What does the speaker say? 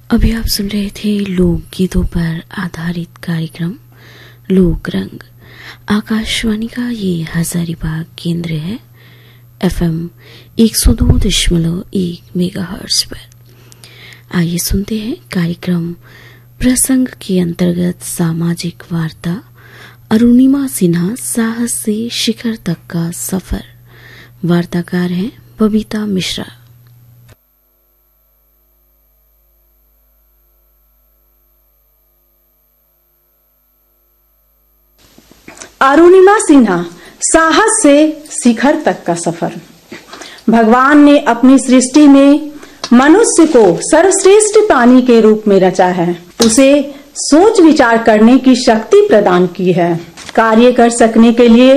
अभी आप सुन रहे थे लोकगीतों पर आधारित कार्यक्रम लोक रंग। आकाशवाणी का ये हजारीबाग केंद्र है FM 102.1 मेगाहर्ट्ज पर। आइए सुनते हैं कार्यक्रम प्रसंग के अंतर्गत सामाजिक वार्ता अरुणिमा सिन्हा साहस से शिखर तक का सफर। वार्ताकार हैं बबीता मिश्रा। अरुणिमा सिन्हा साहस से शिखर तक का सफर। भगवान ने अपनी सृष्टि में मनुष्य को सर्वश्रेष्ठ प्राणी के रूप में रचा है। उसे सोच विचार करने की शक्ति प्रदान की है। कार्य कर सकने के लिए